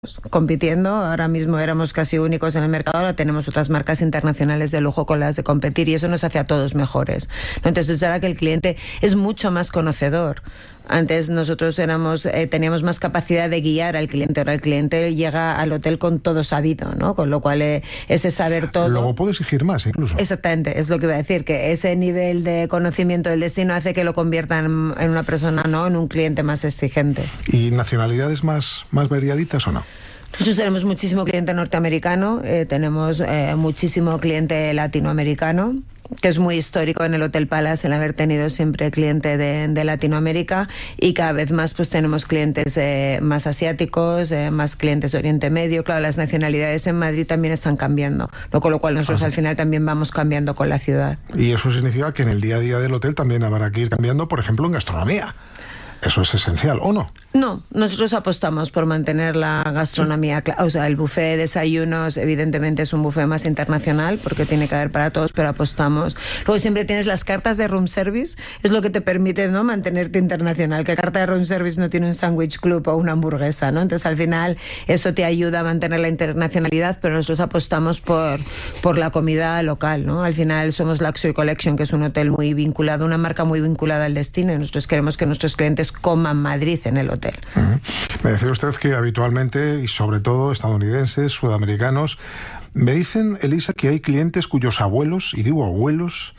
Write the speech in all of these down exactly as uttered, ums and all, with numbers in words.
compitiendo. Ahora mismo éramos casi únicos en el mercado, ahora tenemos otras marcas internacionales de lujo con las de competir y eso nos hace a todos mejores, ¿no? Entonces, ahora que el cliente es mucho más conocedor. Antes nosotros éramos eh, teníamos más capacidad de guiar al cliente, ahora el cliente llega al hotel con todo sabido, ¿no? Con lo cual eh, ese saber todo... Luego puede exigir más incluso. Exactamente, es lo que iba a decir, que ese nivel de conocimiento del destino hace que lo convierta en, en una persona, ¿no? En un cliente más exigente. ¿Y nacionalidades más, más variaditas o no? Nosotros tenemos muchísimo cliente norteamericano, eh, tenemos eh, muchísimo cliente latinoamericano, que es muy histórico en el Hotel Palace el haber tenido siempre cliente de, de Latinoamérica, y cada vez más pues tenemos clientes eh, más asiáticos, eh, más clientes de Oriente Medio. Claro, las nacionalidades en Madrid también están cambiando, ¿no? Con lo cual nosotros Ajá. al final también vamos cambiando con la ciudad. Y eso significa que en el día a día del hotel también habrá que ir cambiando, por ejemplo, en gastronomía. Eso es esencial, ¿o no? No, nosotros apostamos por mantener la gastronomía, o sea, el buffet de desayunos evidentemente es un buffet más internacional porque tiene que haber para todos, pero apostamos. Luego siempre tienes las cartas de room service, es lo que te permite, ¿no?, mantenerte internacional. ¿Qué carta de room service no tiene un sándwich club o una hamburguesa, ¿no? Entonces al final eso te ayuda a mantener la internacionalidad, pero nosotros apostamos por, por la comida local, ¿no? Al final somos Luxury Collection, que es un hotel muy vinculado, una marca muy vinculada al destino, y nosotros queremos que nuestros clientes coman Madrid en el hotel. Uh-huh. Me decía usted que habitualmente, y sobre todo estadounidenses, sudamericanos, me dicen, Elisa, que hay clientes cuyos abuelos, y digo abuelos,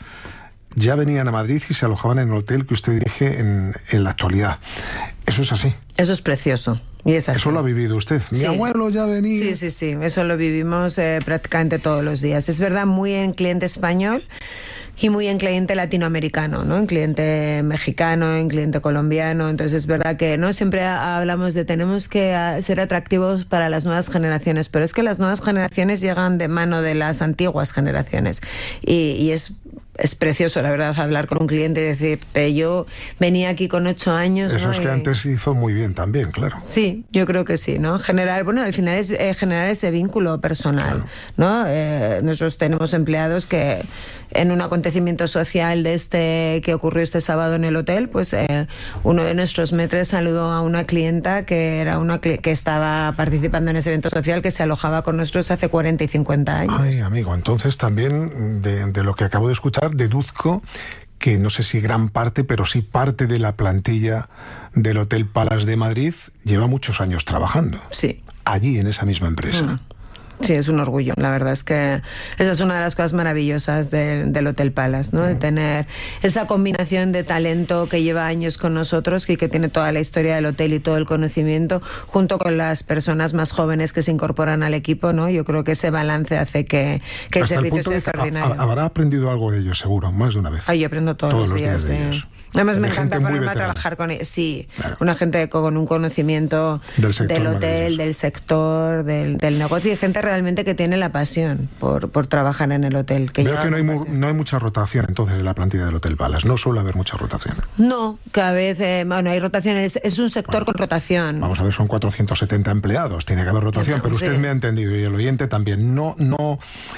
ya venían a Madrid y se alojaban en el hotel que usted dirige en, en la actualidad. ¿Eso es así? Eso es precioso. Y es así. ¿Eso lo ha vivido usted? Mi sí. abuelo ya venía. Sí, sí, sí. Eso lo vivimos eh, prácticamente todos los días. Es verdad, muy en cliente español y muy en cliente latinoamericano, ¿no? En cliente mexicano, en cliente colombiano. Entonces es verdad que no siempre hablamos de tenemos que ser atractivos para las nuevas generaciones, pero es que las nuevas generaciones llegan de mano de las antiguas generaciones y, y es Es precioso, la verdad, hablar con un cliente y decirte, yo venía aquí con ocho años. Eso, ¿no? Es que y... antes hizo muy bien también, claro. Sí, yo creo que sí, ¿no? Generar, bueno, al final es eh, generar ese vínculo personal, claro. ¿no? Eh, nosotros tenemos empleados que en un acontecimiento social de este que ocurrió este sábado en el hotel, pues eh, uno de nuestros maîtres saludó a una clienta que era una cli- que estaba participando en ese evento social, que se alojaba con nosotros hace cuarenta y cincuenta años. Ay, amigo, entonces también de, de lo que acabo de escuchar deduzco que no sé si gran parte, pero sí parte de la plantilla del Hotel Palace de Madrid lleva muchos años trabajando. Sí. Allí, en esa misma empresa. Mm. Sí, es un orgullo. La verdad es que esa es una de las cosas maravillosas de, del Hotel Palace, ¿no? Mm. De tener esa combinación de talento que lleva años con nosotros y que tiene toda la historia del hotel y todo el conocimiento, junto con las personas más jóvenes que se incorporan al equipo, ¿no? Yo creo que ese balance hace que, que el servicio sea extraordinario. A, habrá aprendido algo de ellos, seguro, más de una vez. Ay, yo aprendo todos, todos los días, días de sí. ellos. Además me encanta ponerme a trabajar con ellos. Sí, claro. Una gente con un conocimiento del, sector, del hotel, del sector, del, del negocio, y gente realmente que tiene la pasión por, por trabajar en el hotel. Que Veo que no hay, mu- no hay mucha rotación entonces en la plantilla del Hotel Palace, no suele haber mucha rotación. No, cada vez, eh, bueno, hay rotaciones, es un sector bueno, con rotación. Vamos a ver, son cuatrocientos setenta empleados, tiene que haber rotación, no, pero usted sí. me ha entendido, y el oyente también. No, no...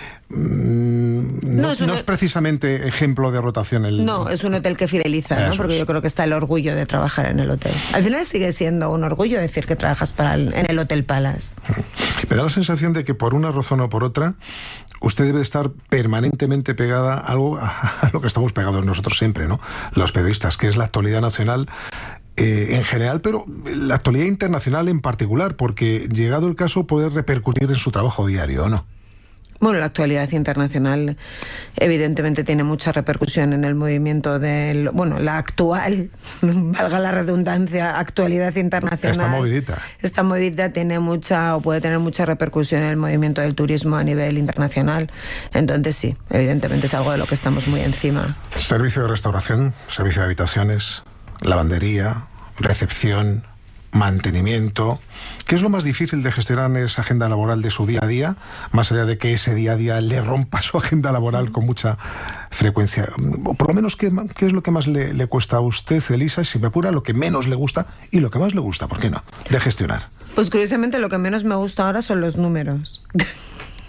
No, no, es, un... no es precisamente ejemplo de rotación el... No, es un hotel que fideliza, ¿no? Porque es. Yo creo que está el orgullo de trabajar en el hotel. Al final sigue siendo un orgullo decir que trabajas para el, en el Hotel Palace. Me da la sensación de que por una razón o por otra usted debe estar permanentemente pegada a algo a lo que estamos pegados nosotros siempre, ¿no? Los periodistas, que es la actualidad nacional eh, en general, pero la actualidad internacional en particular, porque llegado el caso puede repercutir en su trabajo diario, ¿o no? Bueno, la actualidad internacional evidentemente tiene mucha repercusión en el movimiento del... Bueno, la actual, valga la redundancia, actualidad internacional. Esta movidita. Esta movidita tiene mucha, o puede tener mucha repercusión en el movimiento del turismo a nivel internacional. Entonces sí, evidentemente es algo de lo que estamos muy encima. Servicio de restauración, servicio de habitaciones, lavandería, recepción, mantenimiento. ¿Qué es lo más difícil de gestionar en esa agenda laboral de su día a día, más allá de que ese día a día le rompa su agenda laboral con mucha frecuencia? O por lo menos, ¿qué, qué es lo que más le, le cuesta a usted, Elisa? Si me apura, lo que menos le gusta y lo que más le gusta, ¿por qué no?, de gestionar. Pues curiosamente lo que menos me gusta ahora son los números.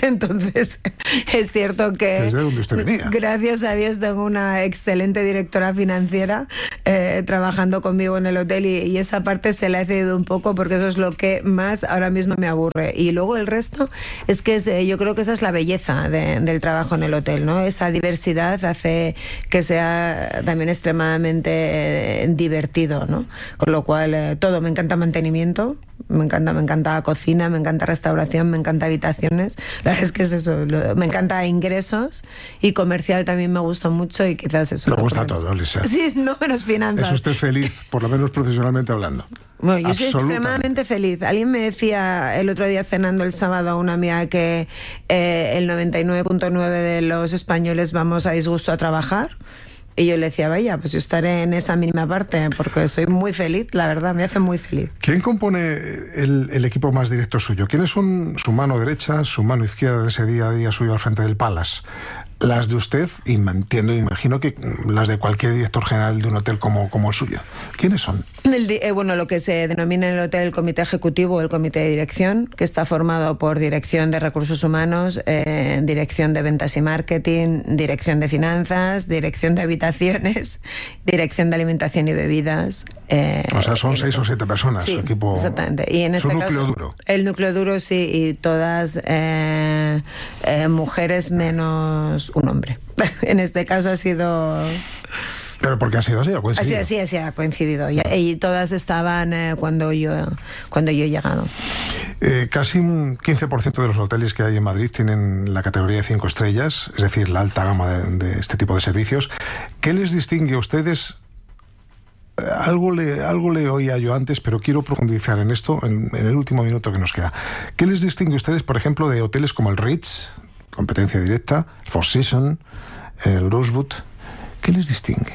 Entonces, es cierto que... ¿Desde dónde usted venía? Gracias a Dios tengo una excelente directora financiera eh, trabajando conmigo en el hotel y, y esa parte se la he cedido un poco porque eso es lo que más ahora mismo me aburre. Y luego el resto es que es, yo creo que esa es la belleza de, del trabajo en el hotel, ¿no? Esa diversidad hace que sea también extremadamente eh, divertido, ¿no? Con lo cual, eh, todo, me encanta mantenimiento, me encanta, me encanta cocina, me encanta restauración, me encanta habitaciones. La verdad es que es eso, lo, me encanta ingresos y comercial también me gusta mucho y quizás eso. Me gusta todo, Lisa. Sí, no menos finanzas. ¿Es usted feliz, por lo menos profesionalmente hablando? Bueno, yo soy extremadamente feliz. Alguien me decía el otro día cenando el sábado a una amiga que eh, el noventa y nueve punto nueve de los españoles vamos a disgusto a trabajar. Y yo le decía, vaya, pues yo estaré en esa mínima parte porque soy muy feliz, la verdad, me hace muy feliz. ¿Quién compone el, el equipo más directo suyo? ¿Quiénes son su mano derecha, su mano izquierda de ese día a día suyo al frente del Palace? Las de usted, y entiendo, imagino que las de cualquier director general de un hotel como, como el suyo. ¿Quiénes son? El, eh, bueno, lo que se denomina en el hotel el comité ejecutivo o el comité de dirección, que está formado por dirección de recursos humanos, eh, dirección de ventas y marketing, dirección de finanzas, dirección de habitaciones, dirección de alimentación y bebidas. Eh, o sea, son seis o siete personas, sí, su equipo. Exactamente. Y en su este núcleo caso, duro. El núcleo duro, sí, y todas eh, eh, mujeres menos un hombre. En este caso ha sido... ¿Pero por qué ha sido así? ¿Ha coincidido? Así, así, así ha coincidido. Y, y todas estaban eh, cuando yo cuando yo he llegado. Eh, casi un quince por ciento de los hoteles que hay en Madrid tienen la categoría de cinco estrellas, es decir, la alta gama de, de este tipo de servicios. ¿Qué les distingue a ustedes? Eh, algo, le, algo le oía yo antes, pero quiero profundizar en esto en, en el último minuto que nos queda. ¿Qué les distingue a ustedes, por ejemplo, de hoteles como el Ritz, competencia directa, el Four Seasons, el Rosewood? ¿Qué les distingue?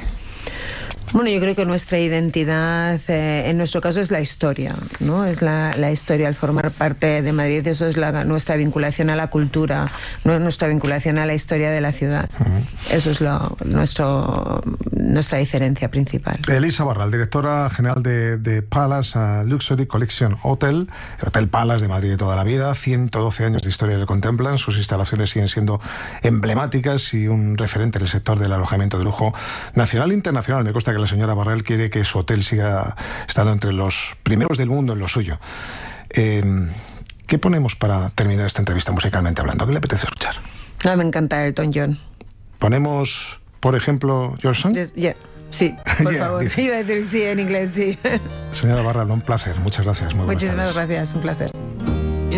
Bueno, yo creo que nuestra identidad, eh, en nuestro caso, es la historia, ¿no? Es la, la historia, al formar parte de Madrid, eso es la, nuestra vinculación a la cultura, ¿no? Nuestra vinculación a la historia de la ciudad. Uh-huh. Eso es lo, nuestro, nuestra diferencia principal. Elisa Barral, directora general de, de Palace Luxury Collection Hotel, el Hotel Palace de Madrid de toda la vida, ciento doce años de historia le contemplan, sus instalaciones siguen siendo emblemáticas y un referente en el sector del alojamiento de lujo nacional e internacional. Me consta que la señora Barral quiere que su hotel siga estando entre los primeros del mundo en lo suyo. Eh, ¿Qué ponemos para terminar esta entrevista musicalmente hablando? ¿Qué le apetece escuchar? Ah, me encanta Elton John. ¿Ponemos, por ejemplo, Your Song? Yes, yeah. Sí, por yeah, favor. Dice. Iba a decir sí en inglés, sí. Señora Barral, un placer. Muchas gracias. Muy Muchísimas gracias, un placer.